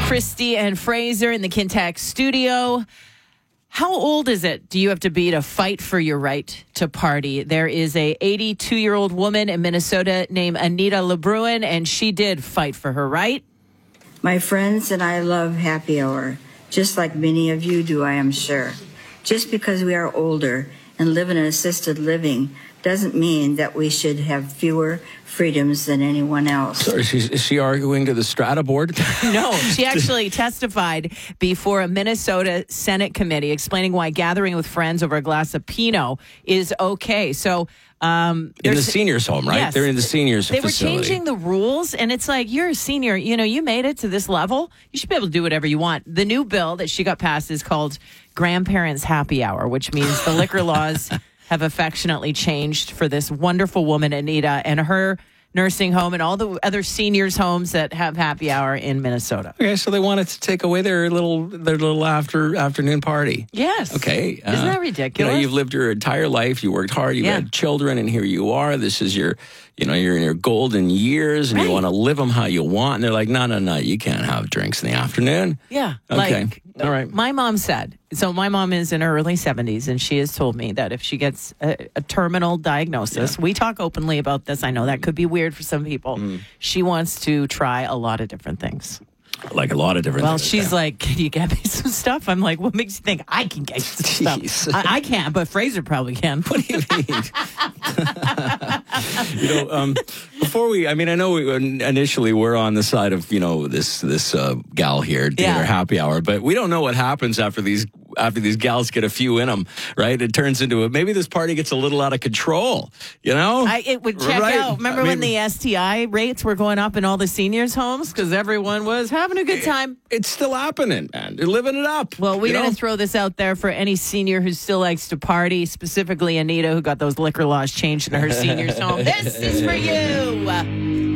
Christy and Fraser in the Kintax studio. How old is it do you have to be to fight for your right to party? There is a 82-year-old woman in Minnesota named Anita LeBruin, and she did fight for her right. My friends and I love happy hour, just like many of you do, I am sure. Just because we are older and live in assisted living doesn't mean that we should have fewer freedoms than anyone else. So is she arguing to the Strata board? No, she actually testified before a Minnesota Senate committee explaining why gathering with friends over a glass of Pinot is okay. So in the seniors' home, right? Yes. They're in the seniors' They facility. were changing the rules, and it's like, you're a senior. You know, you made it to this level. You should be able to do whatever you want. The new bill that she got passed is called Grandparents' Happy Hour, which means the liquor laws have affectionately changed for this wonderful woman, Anita, and her nursing home and all the other seniors' homes that have happy hour in Minnesota. Okay, so they wanted to take away their little afternoon party. Yes. Okay. Isn't that ridiculous? You know, you've lived your entire life. You worked hard. You had children, and here you are. This is your, you're in your golden years, and you want to live them how you want. And they're like, no, you can't have drinks in the afternoon. Yeah. Okay. Like, all right. My mom said, so my mom is in her early 70s, and she has told me that if she gets a terminal diagnosis, we talk openly about this. I know that could be weird for some people. She wants to try a lot of different things. Like a lot of different Well, things. she's like, can you get me some stuff? I'm like, what makes you think I can get you some stuff? I can't, but Fraser probably can. What do you mean? Before I know we initially we're on the side of, this gal here doing her happy hour, but we don't know what happens after these gals get a few in them, right? It turns into maybe this party gets a little out of control, It would check out. Remember when the STI rates were going up in all the seniors' homes because everyone was having a good time? It's still happening, man. They're living it up. Well, we're going to throw this out there for any senior who still likes to party, specifically Anita, who got those liquor laws changed in her seniors' home. This is for you.